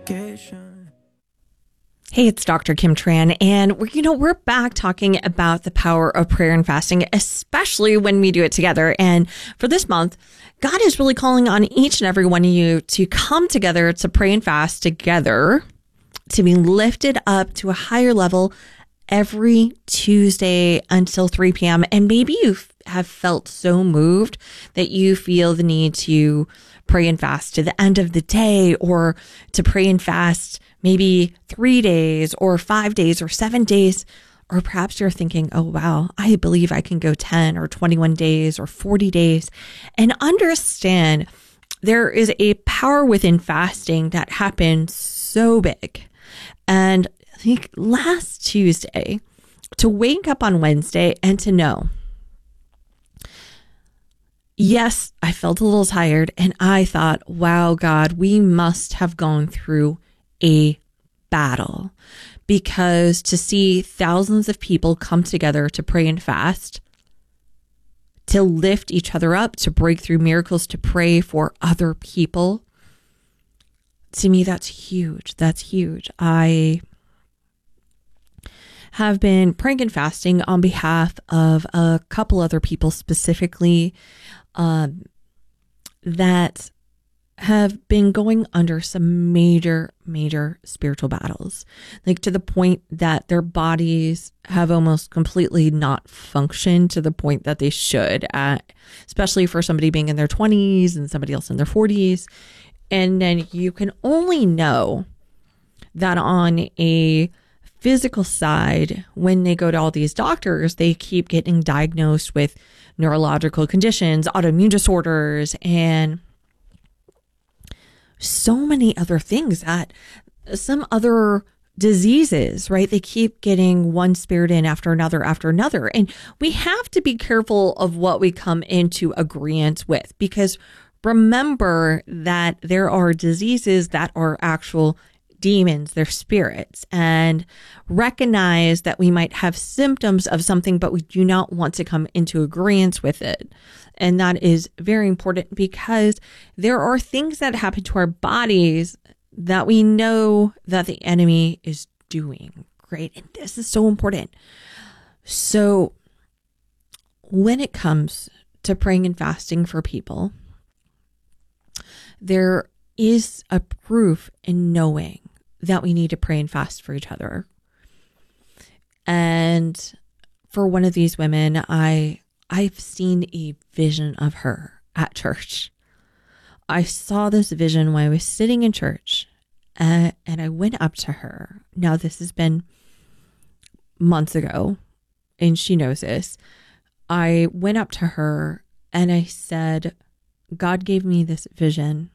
Hey, it's Dr. Kim Tran, and we're back talking about the power of prayer and fasting, especially when we do it together. And for this month, God is really calling on each and every one of you to come together to pray and fast together, to be lifted up to a higher level every Tuesday until 3 p.m. And maybe you have felt so moved that you feel the need to pray and fast to the end of the day, or to pray and fast maybe 3 days or 5 days or 7 days. Or perhaps you're thinking, oh, wow, I believe I can go 10 or 21 days or 40 days. And understand there is a power within fasting that happens so big. And I think last Tuesday, to wake up on Wednesday and to know, yes, I felt a little tired, and I thought, wow, God, we must have gone through a battle, because to see thousands of people come together to pray and fast, to lift each other up, to break through miracles, to pray for other people, to me, that's huge. That's huge. I have been praying and fasting on behalf of a couple other people specifically that have been going under some major spiritual battles, like to the point that their bodies have almost completely not functioned to the point that they should, especially for somebody being in their 20s and somebody else in their 40s. And then you can only know that on a physical side, when they go to all these doctors, they keep getting diagnosed with neurological conditions, autoimmune disorders, and so many other things, that some other diseases, right? They keep getting one spirit in after another. And we have to be careful of what we come into agreement with, because remember that there are diseases that are actual demons, they're spirits, and recognize that we might have symptoms of something, but we do not want to come into agreement with it. And that is very important, because there are things that happen to our bodies that we know that the enemy is doing. Great. And this is so important. So when it comes to praying and fasting for people, there is a proof in knowing that we need to pray and fast for each other. And for one of these women, I've seen a vision of her at church. I saw this vision when I was sitting in church, and I went up to her. Now, this has been months ago, and she knows this. I went up to her and I said, God gave me this vision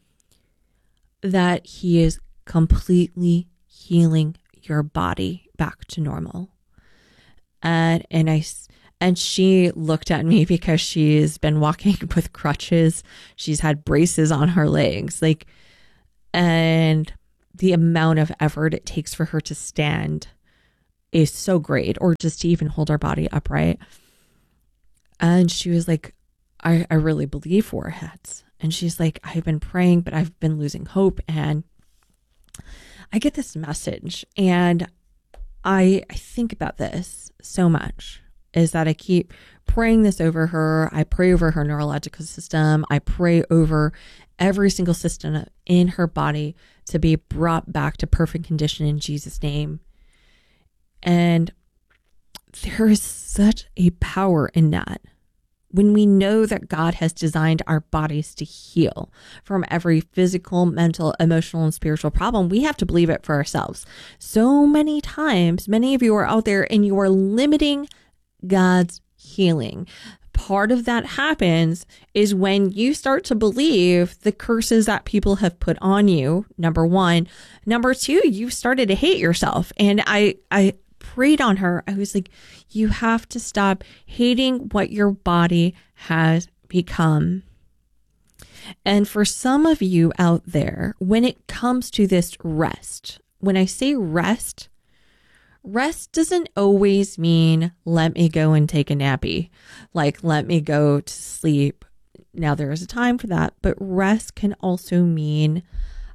that He is completely healing your body back to normal. And she looked at me, because she's been walking with crutches. She's had braces on her legs, and the amount of effort it takes for her to stand is so great, or just to even hold her body upright. And she was like, I really believe for it. And she's like, I've been praying, but I've been losing hope. And I get this message, and I think about this so much, is that I keep praying this over her. I pray over her neurological system. I pray over every single system in her body to be brought back to perfect condition in Jesus' name. And there is such a power in that. When we know that God has designed our bodies to heal from every physical, mental, emotional, and spiritual problem, we have to believe it for ourselves. So many times, many of you are out there and you are limiting God's healing. Part of that happens is when you start to believe the curses that people have put on you, number one. Number two, you've started to hate yourself. And I prayed on her. I was like, you have to stop hating what your body has become. And for some of you out there, when it comes to this rest, when I say rest doesn't always mean let me go and take a nappy, like let me go to sleep. Now there is a time for that, but rest can also mean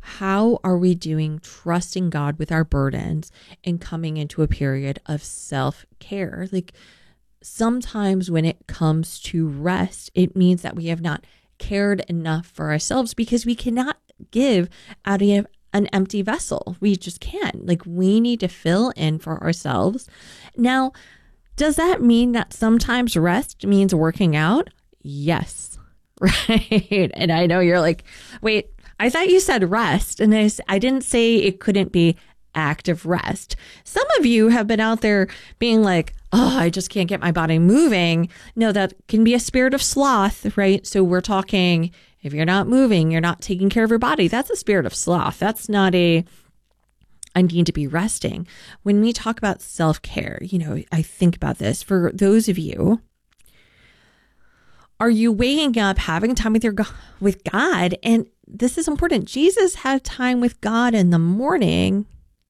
How are we doing trusting God with our burdens and coming into a period of self-care? Like sometimes when it comes to rest, it means that we have not cared enough for ourselves because we cannot give out of an empty vessel. We just can't. Like we need to fill in for ourselves. Now, does that mean that sometimes rest means working out? Yes. Right. And I know you're like, wait, I thought you said rest. And I didn't say it couldn't be active rest. Some of you have been out there being like, oh, I just can't get my body moving. No, that can be a spirit of sloth, right? So we're talking, if you're not moving, you're not taking care of your body. That's a spirit of sloth. That's not I need to be resting. When we talk about self-care, I think about this for those of you. Are you waking up, having time with God? And this is important. Jesus had time with God in the morning.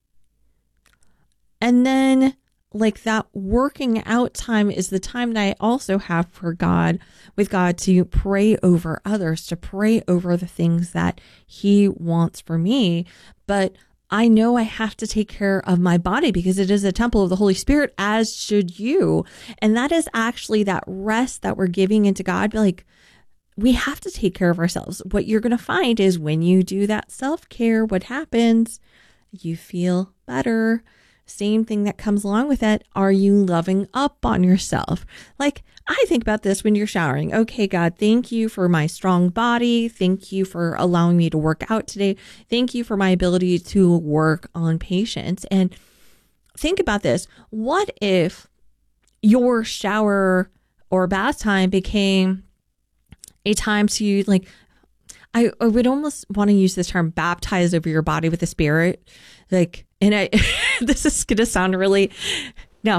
And then like that working out time is the time that I also have with God to pray over others, to pray over the things that he wants for me. But I know I have to take care of my body because it is a temple of the Holy Spirit, as should you. And that is actually that rest that we're giving into God. Like we have to take care of ourselves. What you're going to find is when you do that self-care, what happens? You feel better. Same thing that comes along with it. Are you loving up on yourself? Like I think about this when you're showering. Okay, God, thank you for my strong body. Thank you for allowing me to work out today. Thank you for my ability to work on patience. And think about this. What if your shower or bath time became a time to like, I would almost want to use this term, baptize over your body with the Spirit. Like, and this is going to sound really, no,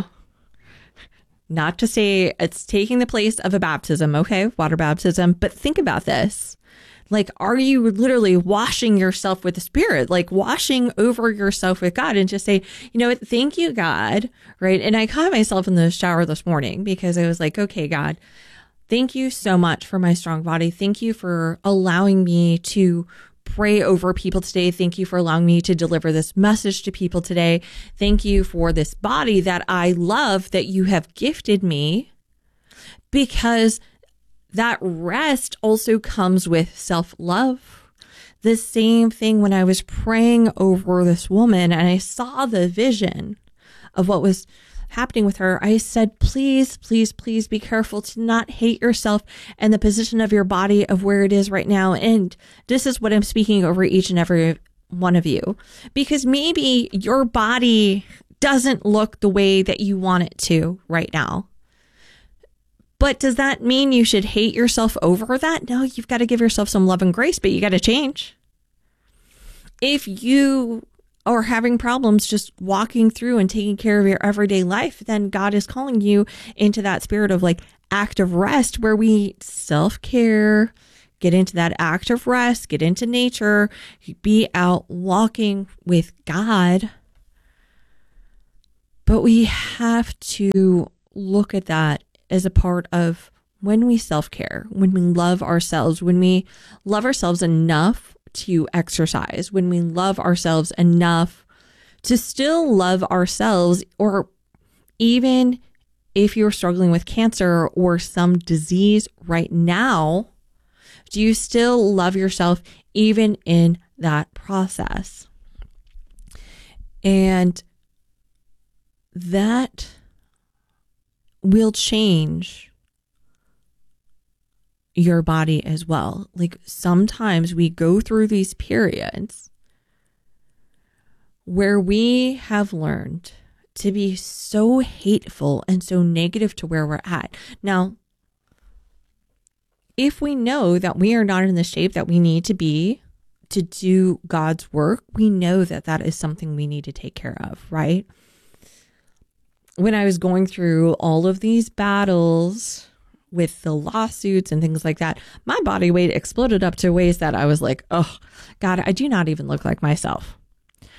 not to say it's taking the place of a baptism. Okay. Water baptism. But think about this. Like, are you literally washing yourself with the Spirit, like washing over yourself with God and just say, you know what? Thank you, God. Right. And I caught myself in the shower this morning because I was like, okay, God, thank you so much for my strong body. Thank you for allowing me to pray over people today. Thank you for allowing me to deliver this message to people today. Thank you for this body that I love that you have gifted me, because that rest also comes with self-love. The same thing when I was praying over this woman and I saw the vision of what was happening with her, I said, please, please, please be careful to not hate yourself and the position of your body of where it is right now. And this is what I'm speaking over each and every one of you, because maybe your body doesn't look the way that you want it to right now. But does that mean you should hate yourself over that? No, you've got to give yourself some love and grace, but you got to change. If you or having problems just walking through and taking care of your everyday life, then God is calling you into that spirit of like active rest where we self-care, get into that active rest, get into nature, be out walking with God. But we have to look at that as a part of when we self-care, when we love ourselves, when we love ourselves enough to exercise, when we love ourselves enough to still love ourselves, or even if you're struggling with cancer or some disease right now, do you still love yourself even in that process? And that will change your body as well. Like sometimes we go through these periods where we have learned to be so hateful and so negative to where we're at. Now, if we know that we are not in the shape that we need to be to do God's work, we know that that is something we need to take care of, right? When I was going through all of these battles with the lawsuits and things like that, my body weight exploded up to ways that I was like, oh God, I do not even look like myself.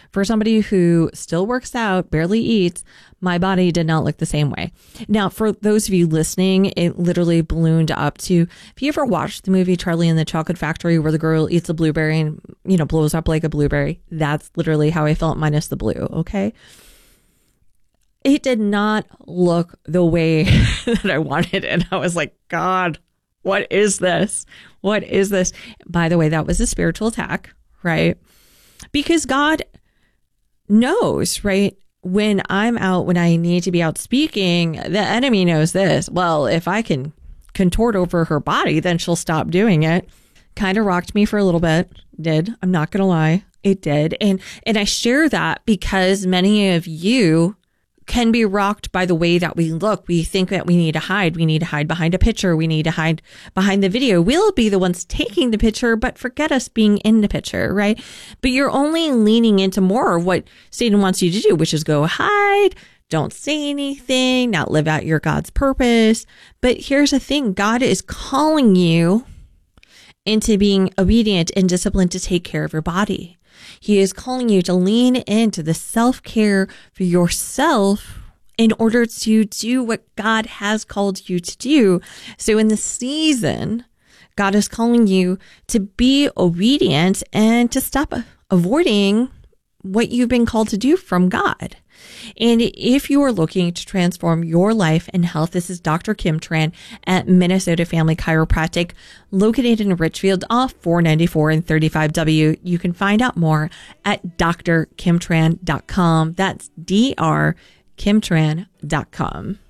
For somebody who still works out, barely eats, my body did not look the same way. Now, for those of you listening, it literally ballooned up to, if you ever watched the movie Charlie and the Chocolate Factory where the girl eats a blueberry and, blows up like a blueberry, that's literally how I felt minus the blue, okay? It did not look the way that I wanted. And I was like, God, what is this? What is this? By the way, that was a spiritual attack, right? Because God knows, right? When I'm out, when I need to be out speaking, the enemy knows this. Well, if I can contort over her body, then she'll stop doing it. Kind of rocked me for a little bit. Did. I'm not going to lie. It did. And I share that because many of you can be rocked by the way that we look. We think that we need to hide. We need to hide behind a picture. We need to hide behind the video. We'll be the ones taking the picture, but forget us being in the picture, right? But you're only leaning into more of what Satan wants you to do, which is go hide, don't say anything, not live out your God's purpose. But here's the thing. God is calling you into being obedient and disciplined to take care of your body. He is calling you to lean into the self-care for yourself in order to do what God has called you to do. So in the season, God is calling you to be obedient and to stop avoiding what you've been called to do from God. And if you are looking to transform your life and health, this is Dr. Kim Tran at Minnesota Family Chiropractic, located in Richfield off 494 and 35W. You can find out more at drkimtran.com. That's drkimtran.com.